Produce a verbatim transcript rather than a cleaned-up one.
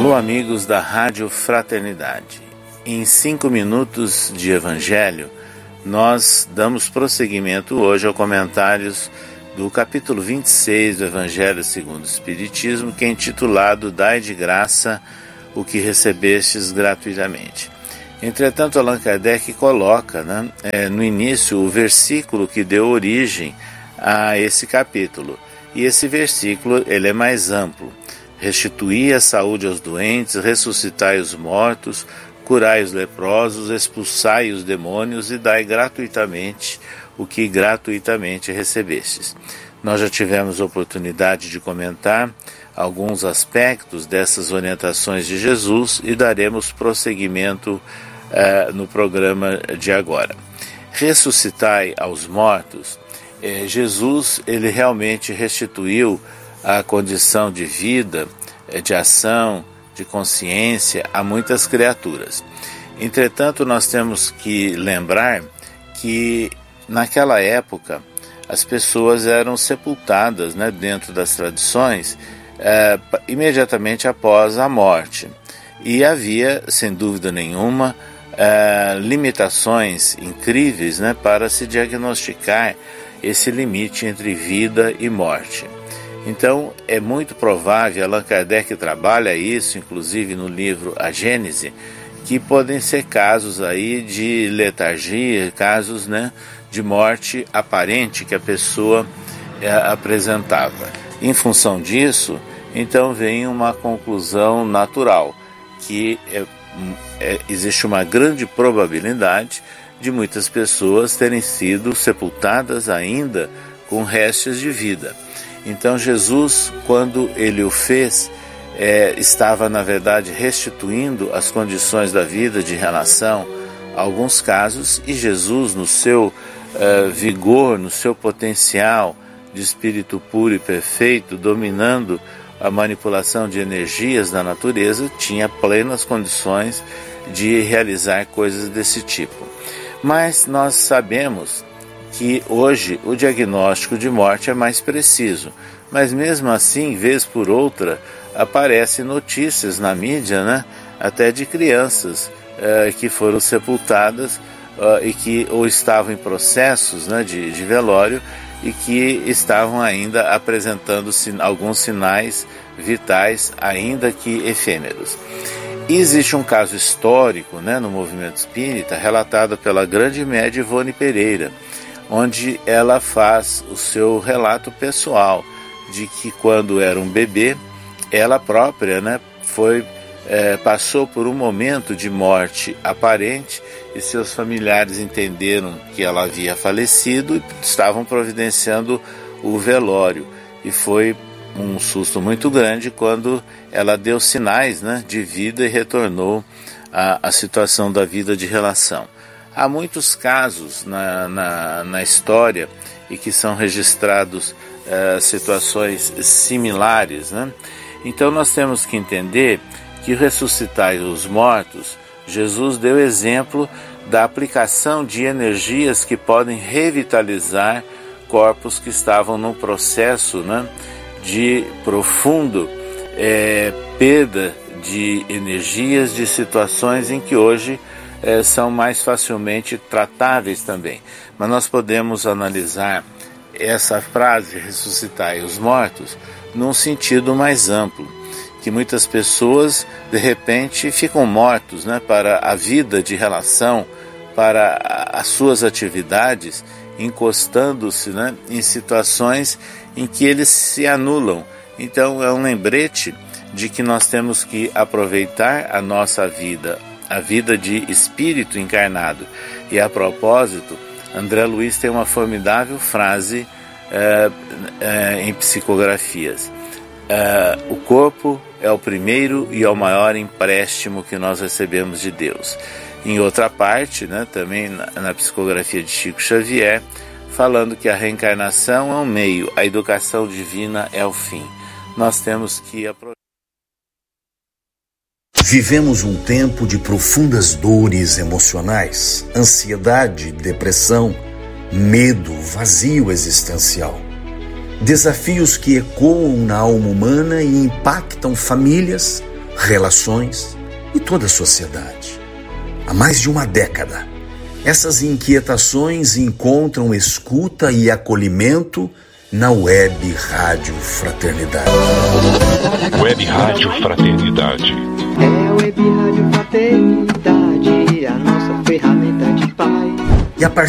Alô, amigos da Rádio Fraternidade. Em cinco minutos de Evangelho, nós damos prosseguimento hoje aos comentários do capítulo vinte e seis do Evangelho segundo o Espiritismo, que é intitulado Dai de graça o que recebestes gratuitamente. Entretanto, Allan Kardec coloca né, é, no início o versículo que deu origem a esse capítulo. E esse versículo ele é mais amplo. Restituí a saúde aos doentes, ressuscitai os mortos, curai os leprosos, expulsai os demônios e dai gratuitamente o que gratuitamente recebestes. Nós já tivemos oportunidade de comentar alguns aspectos dessas orientações de Jesus e daremos prosseguimento uh, no programa de agora. Ressuscitai aos mortos. Eh, Jesus ele realmente restituiu a condição de vida, de ação, de consciência a muitas criaturas. Entretanto, nós temos que lembrar que naquela época as pessoas eram sepultadas né, dentro das tradições eh, imediatamente após a morte. E havia, sem dúvida nenhuma, eh, limitações incríveis né, para se diagnosticar esse limite entre vida e morte. Então, é muito provável, Allan Kardec trabalha isso, inclusive no livro A Gênese, que podem ser casos aí de letargia, casos né, de morte aparente que a pessoa é, apresentava. Em função disso, então vem uma conclusão natural, que é, é, existe uma grande probabilidade de muitas pessoas terem sido sepultadas ainda com restos de vida. Então Jesus, quando ele o fez, é, estava na verdade restituindo as condições da vida de relação a alguns casos, e Jesus no seu uh, vigor, no seu potencial de espírito puro e perfeito, dominando a manipulação de energias da natureza, tinha plenas condições de realizar coisas desse tipo. Mas nós sabemos que hoje o diagnóstico de morte é mais preciso, mas mesmo assim, vez por outra, aparecem notícias na mídia, né, até de crianças eh, que foram sepultadas eh, e que ou estavam em processos né, de, de velório e que estavam ainda apresentando sin- alguns sinais vitais, ainda que efêmeros. E existe um caso histórico né, no movimento espírita, relatado pela grande média Ivone Pereira, onde ela faz o seu relato pessoal de que quando era um bebê, ela própria né, foi, é, passou por um momento de morte aparente e seus familiares entenderam que ela havia falecido e estavam providenciando o velório. E foi um susto muito grande quando ela deu sinais né, de vida e retornou à, à situação da vida de relação. Há muitos casos na, na, na história e que são registrados uh, situações similares, né? Então nós temos que entender que ressuscitar os mortos, Jesus deu exemplo da aplicação de energias que podem revitalizar corpos que estavam num processo né, de profundo é, perda de energias, de situações em que hoje É, são mais facilmente tratáveis também. Mas nós podemos analisar essa frase, ressuscitai os mortos, num sentido mais amplo, que muitas pessoas de repente ficam mortos né, para a vida de relação, para as suas atividades, encostando-se né, em situações em que eles se anulam. Então é um lembrete de que nós temos que aproveitar a nossa vida, a vida de espírito encarnado. E a propósito, André Luiz tem uma formidável frase é, é, em psicografias. É, o corpo é o primeiro e é o maior empréstimo que nós recebemos de Deus. Em outra parte, né, também na, na psicografia de Chico Xavier, falando que a reencarnação é um meio, a educação divina é o fim. Nós temos que aproveitar. Vivemos um tempo de profundas dores emocionais, ansiedade, depressão, medo, vazio existencial. Desafios que ecoam na alma humana e impactam famílias, relações e toda a sociedade. Há mais de uma década, essas inquietações encontram escuta e acolhimento na Web Rádio Fraternidade. Web Rádio Fraternidade. É a Web Rádio Fraternidade, a nossa ferramenta de paz. E a partir